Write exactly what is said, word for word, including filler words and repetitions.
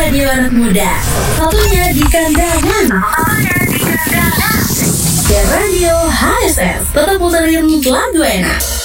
radio anak muda. Satunya di kandangan. Satunya di kandangan. Ya radio H S S. Tetap puterin lagu enak.